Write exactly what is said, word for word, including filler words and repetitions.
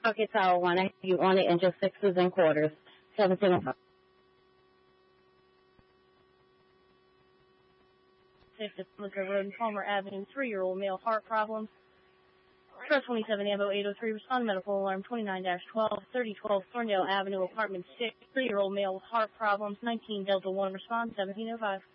Pocket Tower one. I you on it in just sixes and quarters. seventeen oh five. fifth Liquor Road and Palmer Avenue, three-year-old male heart problems. Star twenty-seven Ambo eight oh three, respond medical alarm twenty-nine dash twelve, thirty twelve Thorndale Avenue, apartment six, three-year-old male with heart problems, nineteen Delta one, respond seventeen oh five.